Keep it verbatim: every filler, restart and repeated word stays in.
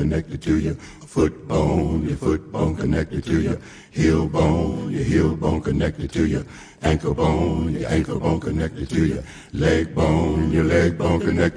connected to your foot bone, your foot bone connected to your heel bone, your heel bone connected to your ankle bone, your ankle bone connected to your leg bone, your leg bone connected